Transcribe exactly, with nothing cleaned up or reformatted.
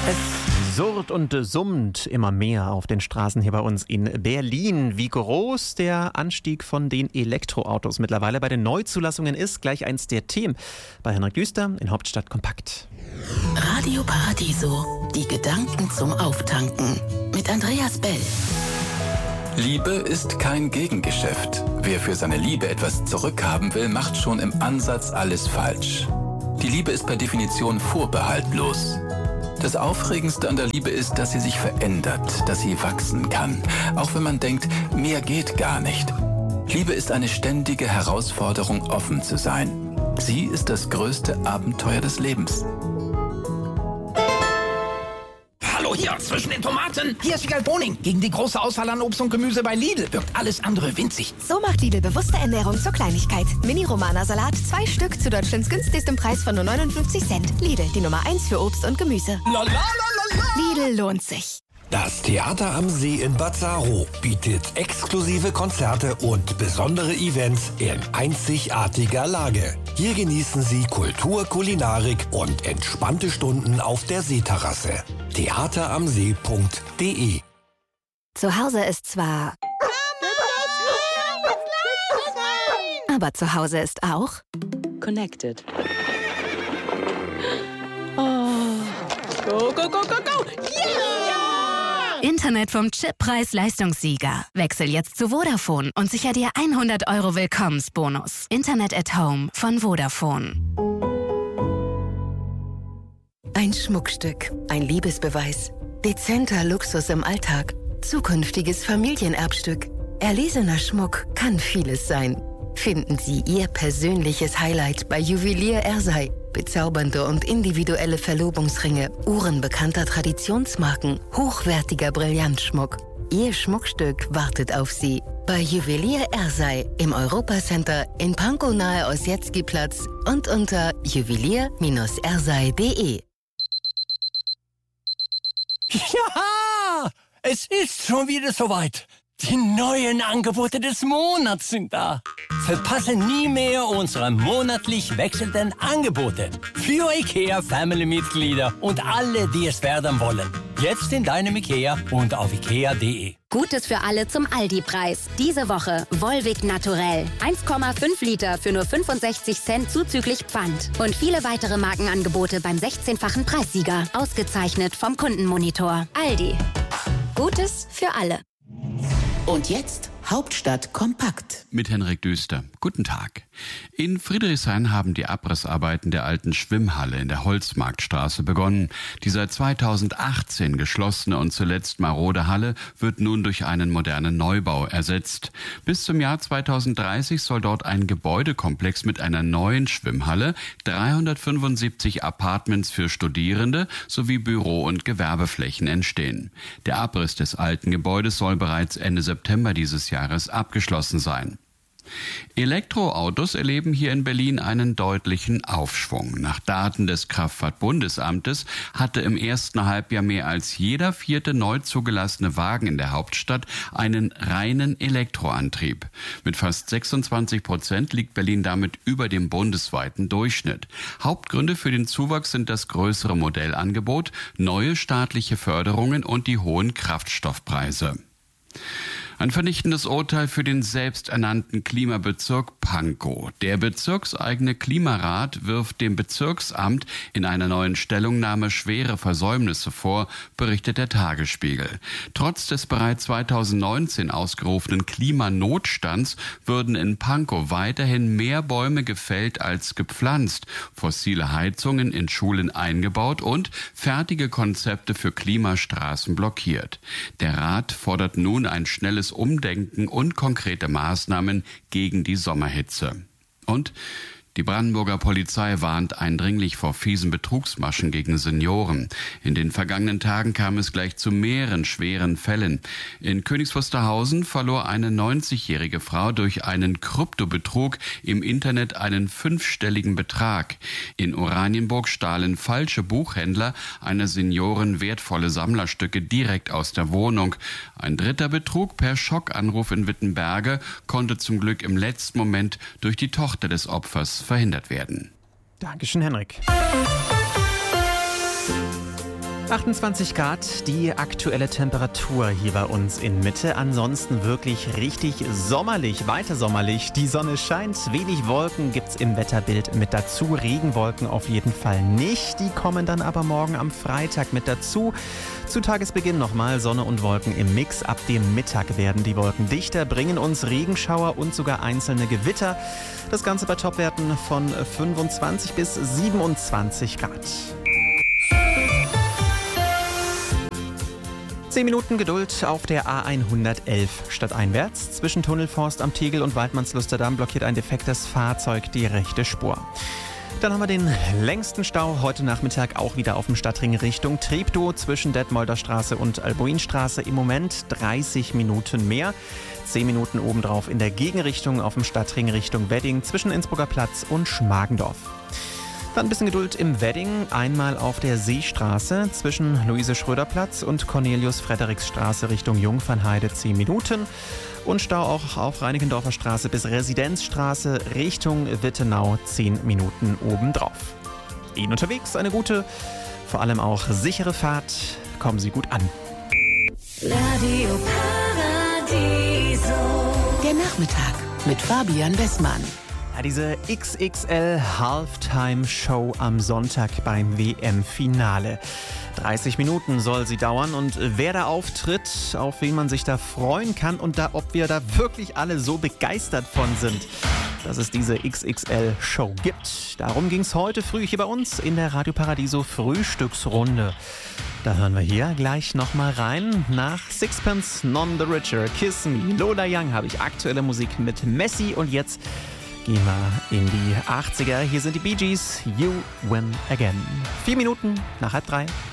Es surrt und summt immer mehr auf den Straßen hier bei uns in Berlin. Wie groß der Anstieg von den Elektroautos mittlerweile bei den Neuzulassungen ist, gleich eins der Themen bei Henrik Düster in Hauptstadt Kompakt. Radio Paradiso, die Gedanken zum Auftanken mit Andreas Bell. Liebe ist kein Gegengeschäft. Wer für seine Liebe etwas zurückhaben will, macht schon im Ansatz alles falsch. Die Liebe ist per Definition vorbehaltlos. Das Aufregendste an der Liebe ist, dass sie sich verändert, dass sie wachsen kann, auch wenn man denkt, mehr geht gar nicht. Liebe ist eine ständige Herausforderung, offen zu sein. Sie ist das größte Abenteuer des Lebens. Hallo hier, zwischen den Tomaten. Hier ist Wiegald Boning. Gegen die große Auswahl an Obst und Gemüse bei Lidl wirkt alles andere winzig. So macht Lidl bewusste Ernährung zur Kleinigkeit. Mini-Romana-Salat, zwei Stück zu Deutschlands günstigstem Preis von nur neunundfünfzig Cent. Lidl, die Nummer eins für Obst und Gemüse. La, la, la, la, la. Lidl lohnt sich. Das Theater am See in Bad Saro bietet exklusive Konzerte und besondere Events in einzigartiger Lage. Hier genießen Sie Kultur, Kulinarik und entspannte Stunden auf der Seeterrasse. theateramsee punkt de. Zu Hause ist zwar... Aber zu Hause ist auch... Connected. Oh. Go, go, go, go, go! Yeah! Internet vom Chip-Preis-Leistungssieger. Wechsel jetzt zu Vodafone und sicher dir hundert Euro Willkommensbonus. Internet at Home von Vodafone. Ein Schmuckstück, ein Liebesbeweis, dezenter Luxus im Alltag, zukünftiges Familienerbstück. Erlesener Schmuck kann vieles sein. Finden Sie Ihr persönliches Highlight bei Juwelier Ersei. Bezaubernde und individuelle Verlobungsringe, Uhren bekannter Traditionsmarken, hochwertiger Brillantschmuck. Ihr Schmuckstück wartet auf Sie. Bei Juwelier Ersei im Europacenter in Pankow nahe Ossietzky-Platz und unter juwelier Bindestrich ersei punkt de. Ja, es ist schon wieder soweit. Die neuen Angebote des Monats sind da. Verpasse nie mehr unsere monatlich wechselnden Angebote. Für IKEA Family-Mitglieder und alle, die es werden wollen. Jetzt in deinem IKEA und auf ikea punkt de. Gutes für alle zum Aldi-Preis. Diese Woche Volvic Naturell. eins Komma fünf Liter für nur fünfundsechzig Cent zuzüglich Pfand. Und viele weitere Markenangebote beim sechzehnfachen Preissieger. Ausgezeichnet vom Kundenmonitor. Aldi. Gutes für alle. Und jetzt Hauptstadt Kompakt. Mit Henrik Düster. Guten Tag. In Friedrichshain haben die Abrissarbeiten der alten Schwimmhalle in der Holzmarktstraße begonnen. Die seit zweitausendachtzehn geschlossene und zuletzt marode Halle wird nun durch einen modernen Neubau ersetzt. Bis zum Jahr zweitausenddreißig soll dort ein Gebäudekomplex mit einer neuen Schwimmhalle, dreihundertfünfundsiebzig Apartments für Studierende sowie Büro- und Gewerbeflächen entstehen. Der Abriss des alten Gebäudes soll bereits Ende September dieses Jahres abgeschlossen sein. Elektroautos erleben hier in Berlin einen deutlichen Aufschwung. Nach Daten des Kraftfahrtbundesamtes hatte im ersten Halbjahr mehr als jeder vierte neu zugelassene Wagen in der Hauptstadt einen reinen Elektroantrieb. Mit fast sechsundzwanzig Prozent liegt Berlin damit über dem bundesweiten Durchschnitt. Hauptgründe für den Zuwachs sind das größere Modellangebot, neue staatliche Förderungen und die hohen Kraftstoffpreise. Ein vernichtendes Urteil für den selbsternannten Klimabezirk Pankow. Der bezirkseigene Klimarat wirft dem Bezirksamt in einer neuen Stellungnahme schwere Versäumnisse vor, berichtet der Tagesspiegel. Trotz des bereits zweitausendneunzehn ausgerufenen Klimanotstands würden in Pankow weiterhin mehr Bäume gefällt als gepflanzt, fossile Heizungen in Schulen eingebaut und fertige Konzepte für Klimastraßen blockiert. Der Rat fordert nun ein schnelles Umdenken und konkrete Maßnahmen gegen die Sommerhitze. Und die Brandenburger Polizei warnt eindringlich vor fiesen Betrugsmaschen gegen Senioren. In den vergangenen Tagen kam es gleich zu mehreren schweren Fällen. In Königs Wusterhausen verlor eine neunzigjährige Frau durch einen Kryptobetrug im Internet einen fünfstelligen Betrag. In Oranienburg stahlen falsche Buchhändler einer Seniorin wertvolle Sammlerstücke direkt aus der Wohnung. Ein dritter Betrug per Schockanruf in Wittenberge konnte zum Glück im letzten Moment durch die Tochter des Opfers verhindert werden. Dankeschön, Henrik. achtundzwanzig Grad, die aktuelle Temperatur hier bei uns in Mitte. Ansonsten wirklich richtig sommerlich, weiter sommerlich. Die Sonne scheint, wenig Wolken gibt's im Wetterbild mit dazu. Regenwolken auf jeden Fall nicht. Die kommen dann aber morgen am Freitag mit dazu. Zu Tagesbeginn nochmal Sonne und Wolken im Mix. Ab dem Mittag werden die Wolken dichter, bringen uns Regenschauer und sogar einzelne Gewitter. Das Ganze bei Topwerten von fünfundzwanzig bis siebenundzwanzig Grad. Zehn Minuten Geduld auf der A hundertelf stadteinwärts. Zwischen Tunnelforst am Tegel und Waldmannslusterdamm blockiert ein defektes Fahrzeug die rechte Spur. Dann haben wir den längsten Stau heute Nachmittag auch wieder auf dem Stadtring Richtung Treptow zwischen Detmolder Straße und Albuinstraße. Im Moment dreißig Minuten mehr. zehn Minuten obendrauf in der Gegenrichtung auf dem Stadtring Richtung Wedding zwischen Innsbrucker Platz und Schmargendorf. Dann ein bisschen Geduld im Wedding, einmal auf der Seestraße zwischen Luise-Schröder-Platz und Cornelius-Fredericks-Straße Richtung Jungfernheide zehn Minuten. Und Stau auch auf Reinickendorfer Straße bis Residenzstraße Richtung Wittenau zehn Minuten obendrauf. Ihnen unterwegs eine gute, vor allem auch sichere Fahrt. Kommen Sie gut an. Radio Paradiso. Der Nachmittag mit Fabian Westmann. Ja, diese X X L Halftime-Show am Sonntag beim W M-Finale. dreißig Minuten soll sie dauern und wer da auftritt, auf wen man sich da freuen kann und da, ob wir da wirklich alle so begeistert von sind, dass es diese X X L-Show gibt. Darum ging es heute früh hier bei uns in der Radio Paradiso Frühstücksrunde. Da hören wir hier gleich nochmal rein. Nach Sixpence None the Richer, Kiss Me, Lola Young habe ich aktuelle Musik mit Messi und jetzt gehen wir in die achtziger. Hier sind die Bee Gees, You Win Again. Vier Minuten nach halb drei.